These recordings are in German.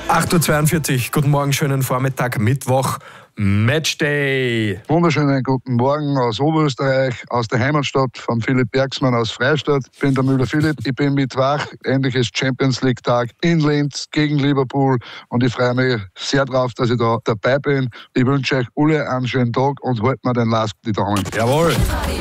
8:42 Uhr, guten Morgen, schönen Vormittag, Mittwoch, Matchday. Wunderschönen guten Morgen aus Oberösterreich, aus der Heimatstadt von Philipp Bergsmann aus Freistadt. Ich bin der Müller Philipp, ich bin Mittwoch, endlich ist Champions League Tag in Linz gegen Liverpool und ich freue mich sehr drauf, dass ich da dabei bin. Ich wünsche euch alle einen schönen Tag und haltet mir den Lask die Daumen. Jawohl.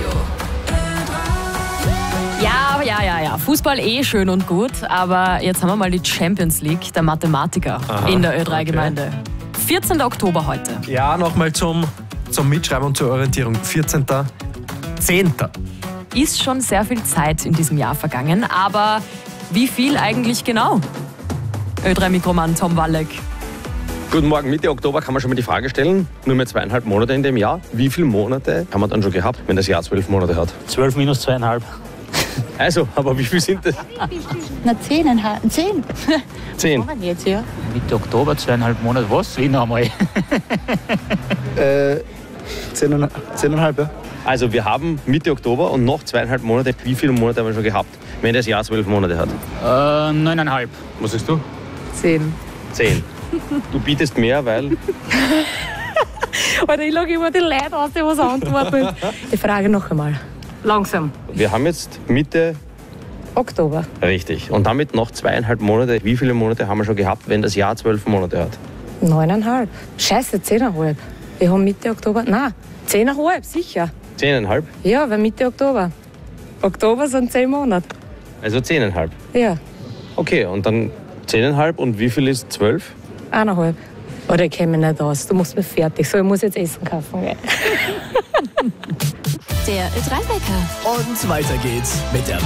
Ja. Fußball schön und gut, aber jetzt haben wir mal die Champions League der Mathematiker in der Ö3-Gemeinde. 14. Oktober heute. Ja, nochmal zum Mitschreiben und zur Orientierung. 14.10. Ist schon sehr viel Zeit in diesem Jahr vergangen, aber wie viel eigentlich genau? Ö3-Mikromann Tom Walleck. Guten Morgen, Mitte Oktober kann man schon mal die Frage stellen, nur mehr 2,5 Monate in dem Jahr. Wie viele Monate haben wir dann schon gehabt, wenn das Jahr 12 Monate hat? 12 minus 2,5. Also, aber wie viel sind das? Na, 10,5. 10. 10. Jetzt, ja. Mitte Oktober, 2,5 Monate. Was? Wie noch einmal? 10,5, ja. Also, wir haben Mitte Oktober und noch 2,5 Monate. Wie viele Monate haben wir schon gehabt, wenn das Jahr 12 Monate hat? 9,5. Was sagst du? 10. 10. Du bietest mehr, weil... Alter, ich lege immer die Leute aus, die was antworten. Die Frage noch einmal. Langsam. Wir haben jetzt Mitte... Oktober. Richtig. Und damit noch 2,5 Monate. Wie viele Monate haben wir schon gehabt, wenn das Jahr 12 Monate hat? 9,5. Scheiße, 10,5. Wir haben Mitte Oktober. Nein, 10,5, sicher. 10,5? Ja, weil Mitte Oktober. Oktober sind 10 Monate. Also 10,5. Ja, Okay, und dann 10,5 und wie viel ist 12? 1,5. Oder ich kenne mich nicht aus. Du musst mir fertig. So, ich muss jetzt Essen kaufen. Gell? Der Ö3-Wecker. Und weiter geht's mit der